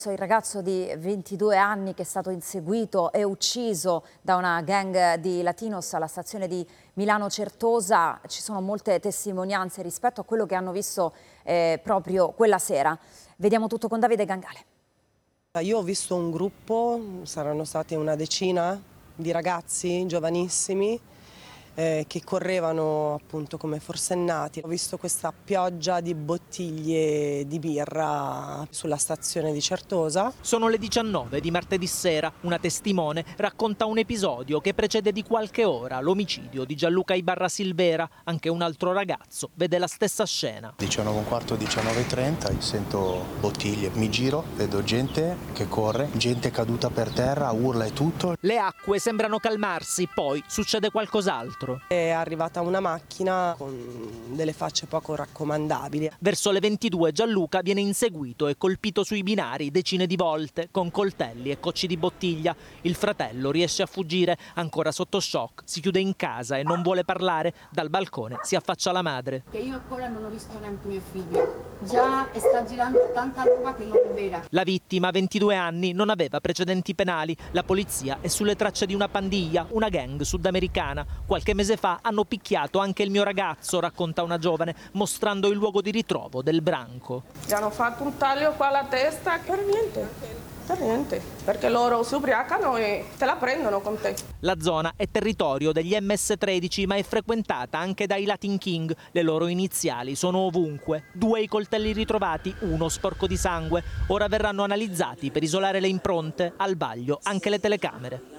Il ragazzo di 22 anni che è stato inseguito e ucciso da una gang di Latinos alla stazione di Milano Certosa. Ci sono molte testimonianze rispetto a quello che hanno visto proprio quella sera. Vediamo tutto con Davide Gangale. Io ho visto un gruppo, saranno stati una decina di ragazzi giovanissimi che correvano appunto come forsennati. Ho visto questa pioggia di bottiglie di birra sulla stazione di Certosa. Sono le 19 di martedì sera. Una testimone racconta un episodio che precede di qualche ora l'omicidio di Gianluca Ibarra Silvera. Anche un altro ragazzo vede la stessa scena. 19:15, 19:30, sento bottiglie, mi giro, vedo gente che corre, gente caduta per terra, urla e tutto. Le acque sembrano calmarsi, poi succede qualcos'altro. È arrivata una macchina con delle facce poco raccomandabili. Verso le 22 Gianluca viene inseguito e colpito sui binari decine di volte con coltelli e cocci di bottiglia. Il fratello riesce a fuggire, ancora sotto shock, si chiude in casa e non vuole parlare. Dal balcone si affaccia la madre. Che io ancora non ho visto neanche mio figlio. Già sta girando tanta roba che non è vera. La vittima, 22 anni, non aveva precedenti penali. La polizia è sulle tracce di una pandiglia, una gang sudamericana. Qualche mese fa hanno picchiato anche il mio ragazzo, racconta una giovane, mostrando il luogo di ritrovo del branco. Gli hanno fatto un taglio qua alla testa per niente, perché loro si ubriacano e te la prendono con te. La zona è territorio degli MS-13, ma è frequentata anche dai Latin King. Le loro iniziali sono ovunque. 2 i coltelli ritrovati, 1 sporco di sangue. Ora verranno analizzati per isolare le impronte, al vaglio anche le telecamere.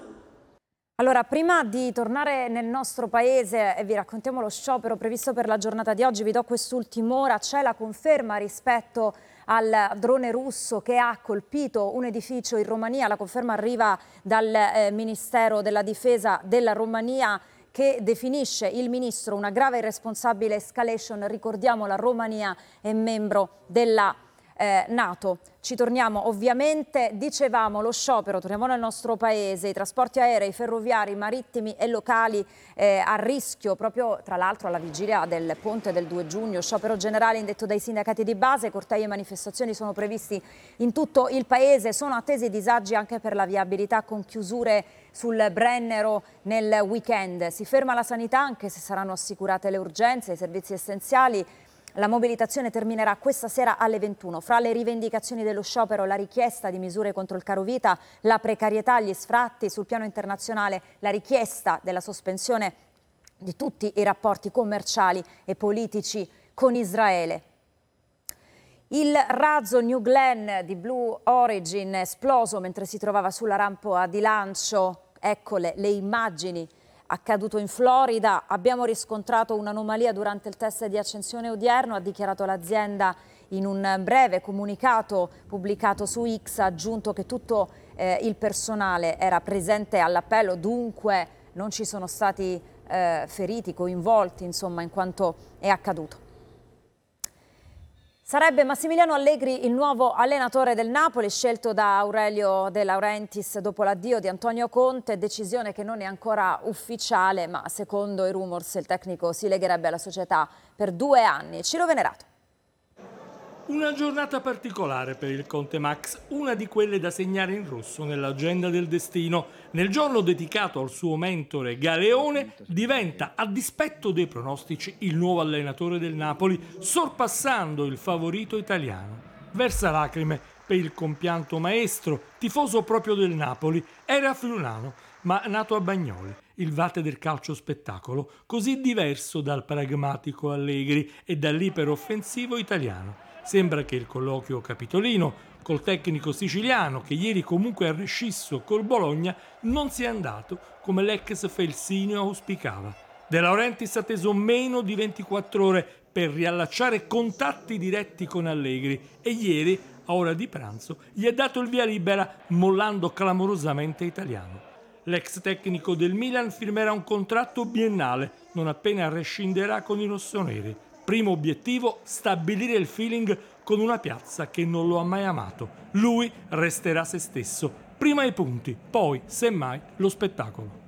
Allora, prima di tornare nel nostro paese e vi raccontiamo lo sciopero previsto per la giornata di oggi, vi do quest'ultima ora. C'è la conferma rispetto al drone russo che ha colpito un edificio in Romania. La conferma arriva dal Ministero della Difesa della Romania, che definisce il ministro una grave e irresponsabile escalation. Ricordiamo, la Romania è membro della NATO. Ci torniamo ovviamente, dicevamo lo sciopero, torniamo nel nostro paese, i trasporti aerei, ferroviari, marittimi e locali a rischio proprio tra l'altro alla vigilia del ponte del 2 giugno, sciopero generale indetto dai sindacati di base, cortei e manifestazioni sono previsti in tutto il paese, sono attesi disagi anche per la viabilità con chiusure sul Brennero nel weekend. Si ferma la sanità anche se saranno assicurate le urgenze, i servizi essenziali. La mobilitazione terminerà questa sera alle 21. Fra le rivendicazioni dello sciopero, la richiesta di misure contro il carovita, la precarietà, gli sfratti sul piano internazionale, la richiesta della sospensione di tutti i rapporti commerciali e politici con Israele. Il razzo New Glenn di Blue Origin è esploso mentre si trovava sulla rampa di lancio. Eccole le immagini. Accaduto in Florida, abbiamo riscontrato un'anomalia durante il test di accensione odierno, ha dichiarato l'azienda in un breve comunicato pubblicato su X, ha aggiunto che tutto il personale era presente all'appello, dunque non ci sono stati feriti, coinvolti, insomma, in quanto è accaduto. Sarebbe Massimiliano Allegri il nuovo allenatore del Napoli, scelto da Aurelio De Laurentiis dopo l'addio di Antonio Conte, decisione che non è ancora ufficiale, ma secondo i rumors il tecnico si legherebbe alla società per 2 anni. Ciro Venerato. Una giornata particolare per il Conte Max, una di quelle da segnare in rosso nell'agenda del destino. Nel giorno dedicato al suo mentore Galeone diventa, a dispetto dei pronostici, il nuovo allenatore del Napoli, sorpassando il favorito italiano. Versa lacrime per il compianto maestro, tifoso proprio del Napoli, era friulano, ma nato a Bagnoli, il vate del calcio spettacolo, così diverso dal pragmatico Allegri e dall'iperoffensivo italiano. Sembra che il colloquio capitolino col tecnico siciliano, che ieri comunque ha rescisso col Bologna, non sia andato come l'ex Felsinio auspicava. De Laurentiis ha atteso meno di 24 ore per riallacciare contatti diretti con Allegri e ieri, a ora di pranzo, gli ha dato il via libera mollando clamorosamente Italiano. L'ex tecnico del Milan firmerà un contratto biennale non appena rescinderà con i rossoneri. Primo obiettivo, stabilire il feeling con una piazza che non lo ha mai amato. Lui resterà se stesso. Prima i punti, poi, semmai, lo spettacolo.